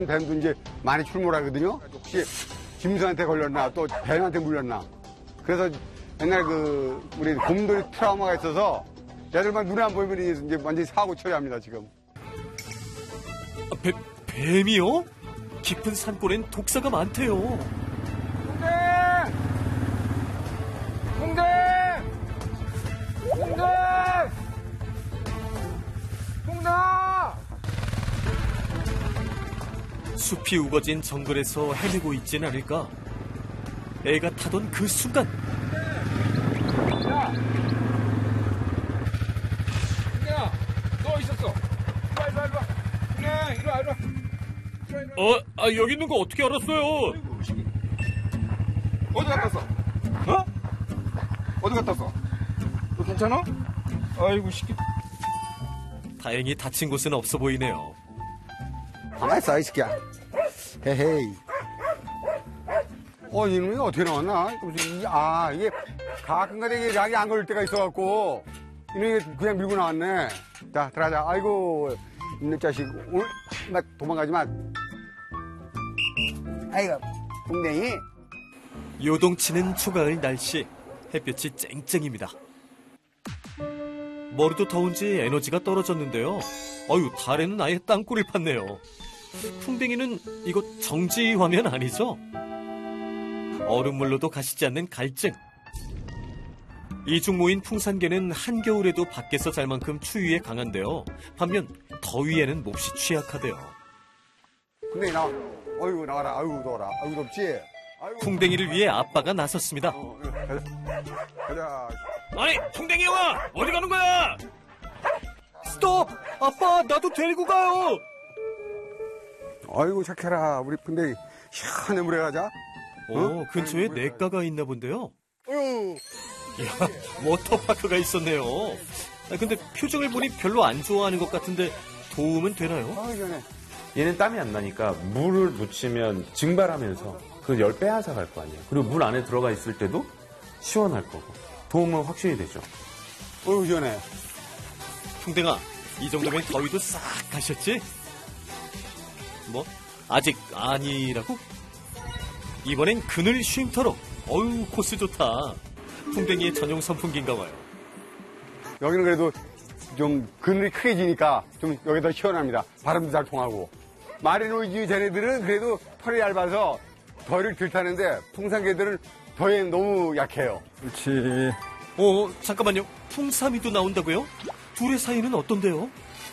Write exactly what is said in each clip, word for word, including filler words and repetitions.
뱀도 이제 많이 출몰하거든요. 혹시 짐승한테 걸렸나 또 뱀한테 물렸나. 그래서 옛날 그 우리 곰돌이 트라우마가 있어서 얘들만 눈에 안 보이면 이제 완전히 사고 처리합니다 지금. 아, 뱀, 뱀이요? 깊은 산골엔 독사가 많대요. 홍대! 홍대! 홍대! 숲이 우거진 정글에서 헤매고 있진 않을까? 애가 타던 그 순간. 야! 야! 너 있었어. 이리 와, 이리 와, 이리 와. 야, 이리 와, 이리 와. 어, 아, 여기 있는 거 어떻게 알았어요? 어디 갔다 왔어? 어? 어디 갔다 왔어? 너 괜찮아? 아이고, 시끼. 다행히 다친 곳은 없어 보이네요. 가만히 있어, 이 새끼야. 헤헤이. 어, 이놈이 어떻게 나왔나? 아, 이게 가끔가다 이게 약이 안 걸릴 때가 있어갖고, 이놈이 그냥 밀고 나왔네. 자, 들어가자. 아이고, 이놈 자식. 오늘, 막 도망가지 마. 아이고, 동댕이. 요동치는 초가을 날씨, 햇볕이 쨍쨍입니다. 머리도 더운지 에너지가 떨어졌는데요. 어휴, 달에는 아예 땅굴을 팠네요. 풍뎅이는 이거 정지화면 아니죠? 얼음물로도 가시지 않는 갈증. 이중 모인 풍산개는 한겨울에도 밖에서 잘 만큼 추위에 강한데요. 반면 더위에는 몹시 취약하대요. 동댕이 나와. 어이구, 나와라. 아이고, 더워라. 아이고, 덥지? 아이고. 풍뎅이를 위해 아빠가 나섰습니다. 어, 가자. 가자. 아니, 풍뎅이야! 어디 가는 거야? 스톱! 아빠, 나도 데리고 가요! 아이고, 착해라. 우리 풍뎅이. 시원한 물에 가자. 오, 어? 근처에 냇가가 있나 본데요. 어휴. 이야, 워터파크가 있었네요. 아, 근데 표정을 보니 별로 안 좋아하는 것 같은데 도움은 되나요? 아유, 시원해. 얘는 땀이 안 나니까 물을 묻히면 증발하면서 그 열 빼앗아 갈 거 아니에요. 그리고 물 안에 들어가 있을 때도 시원할 거고 도움은 확실히 되죠. 어휴, 시원해. 풍뎅아, 이 정도면 더위도 싹 가셨지? 뭐? 아직 아니라고? 이번엔 그늘 쉼터로. 어휴, 코스 좋다. 풍뎅이의 전용 선풍기인가 봐요. 여기는 그래도 좀 그늘이 크게 지니까 좀 여기 더 시원합니다. 바람도 잘 통하고. 마리노이즈 쟤네들은 그래도 털이 얇아서 더위를 덜 타는데 풍산개들은 더위에 너무 약해요. 그렇지. 어, 잠깐만요. 풍삼이도 나온다고요? 둘의 사이는 어떤데요?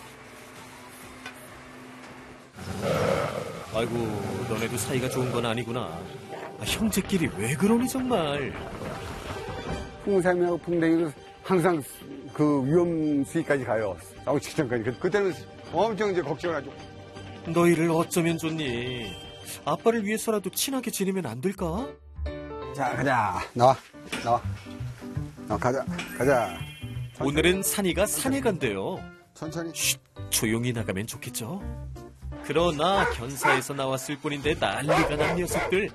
아이고, 너네도 사이가 좋은 건 아니구나. 아, 형제끼리 왜 그러니 정말. 풍삼이하고 풍뎅이도 항상 그 위험 수위까지 가요. 싸우기 직전까지. 그- 그때는 엄청 이제 걱정을 하죠. 너희를 어쩌면 좋니? 아빠를 위해서라도 친하게 지내면 안 될까? 자, 가자. 나와. 나와. 나와, 가자. 가자. 오늘은 산이가 산에 간대요. 천천히. 쉿, 조용히 나가면 좋겠죠? 그러나 견사에서 나왔을 뿐인데 난리가 난 녀석들.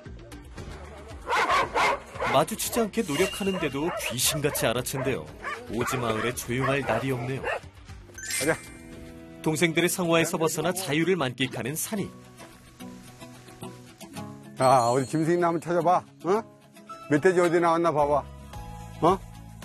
마주치지 않게 노력하는데도 귀신같이 알아챈대요. 오지마을에 조용할 날이 없네요. 가자. 동생들의 상화에서 벗어나 자유를 만끽하는 산이. 아, 어디 짐승 있나 한번 찾아봐. 어? 멧돼지 어디 나왔나 봐봐. 어?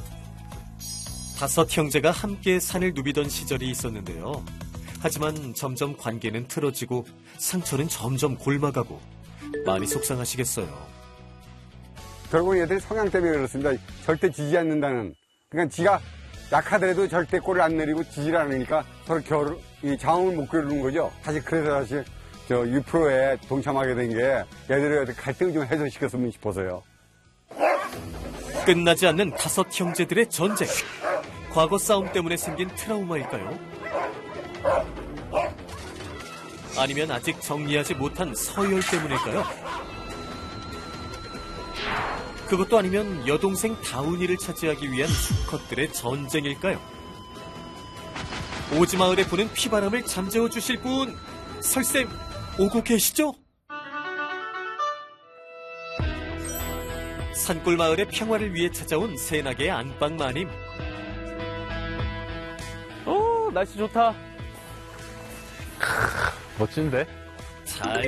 다섯 형제가 함께 산을 누비던 시절이 있었는데요. 하지만 점점 관계는 틀어지고 상처는 점점 골마가고 많이 속상하시겠어요. 결국은 얘들이 성향 때문에 그렇습니다. 절대 지지 않는다는. 그러니까 지가 약하더라도 절대 꼬리를 안 내리고 지지를 않으니까 서로 결, 이 자웅을 못 겨루는 거죠. 사실 그래서 사실 저 유프로에 동참하게 된 게 얘들의 갈등을 좀 해소시켰으면 싶어서요. 끝나지 않는 다섯 형제들의 전쟁. 과거 싸움 때문에 생긴 트라우마일까요? 아니면 아직 정리하지 못한 서열 때문일까요? 그것도 아니면 여동생 다운이를 차지하기 위한 수컷들의 전쟁일까요? 오지마을에 부는 피바람을 잠재워 주실 분, 설쌤 오고 계시죠? 산골마을의 평화를 위해 찾아온 새나개의 안방마님. 오, 날씨 좋다. 멋진데? 잘